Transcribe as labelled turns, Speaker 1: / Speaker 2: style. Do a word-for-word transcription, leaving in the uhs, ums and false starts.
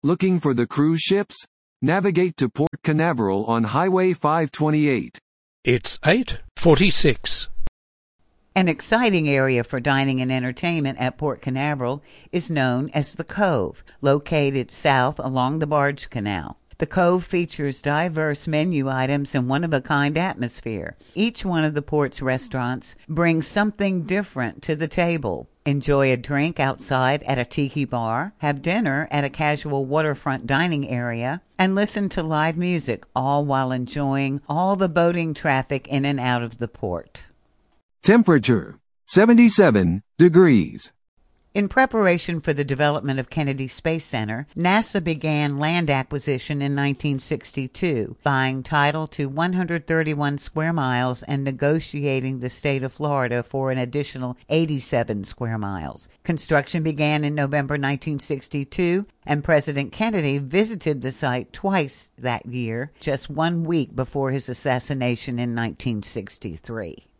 Speaker 1: Looking for the cruise ships? Navigate to Port Canaveral on Highway five twenty-eight.
Speaker 2: It's eight forty-six.
Speaker 3: An exciting area for dining and entertainment at Port Canaveral is known as the Cove, located south along the Barge Canal. The Cove features diverse menu items and one-of-a-kind atmosphere. Each one of the port's restaurants brings something different to the table. Enjoy a drink outside at a tiki bar, have dinner at a casual waterfront dining area, and listen to live music, all while enjoying all the boating traffic in and out of the port.
Speaker 1: Temperature, seventy-seven degrees.
Speaker 3: In preparation for the development of Kennedy Space Center, NASA began land acquisition in nineteen sixty-two, buying title to one hundred thirty-one square miles and negotiating the state of Florida for an additional eighty-seven square miles. Construction began in November nineteen sixty-two, and President Kennedy visited the site twice that year, just one week before his assassination in nineteen sixty-three.